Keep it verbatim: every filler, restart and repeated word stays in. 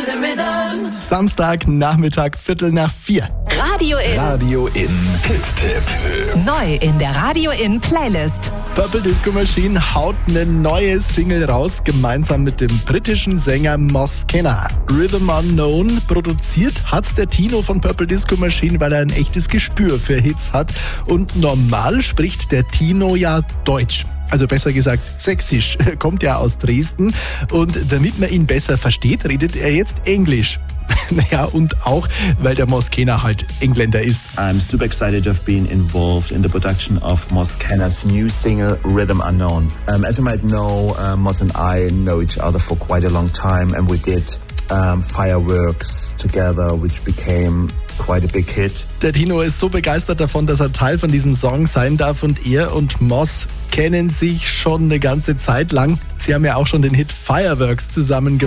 Samstag, Nachmittag, Viertel nach vier. Radio In. Radio In Hit-Tipp. Neu in der Radio In Playlist. Purple Disco Machine haut eine neue Single raus, gemeinsam mit dem britischen Sänger Moss Kenner. Rhythm Unknown produziert hat's der Tino von Purple Disco Machine, weil er ein echtes Gespür für Hits hat. Und normal spricht der Tino ja Deutsch. Also besser gesagt sächsisch, kommt ja aus Dresden. Und damit man ihn besser versteht, redet er jetzt Englisch. Naja, und auch, weil der Moss Kenner halt Engländer ist. I'm super excited to have been involved in the production of Moss Kenner's new single, Rhythm Unknown. Um, as you might know, uh, Moss and I know each other for quite a long time, and we did um, Fireworks together, which became quite a big hit. Der Tino ist so begeistert davon, dass er Teil von diesem Song sein darf, und er und Moss kennen sich schon eine ganze Zeit lang. Sie haben ja auch schon den Hit Fireworks zusammen gemacht.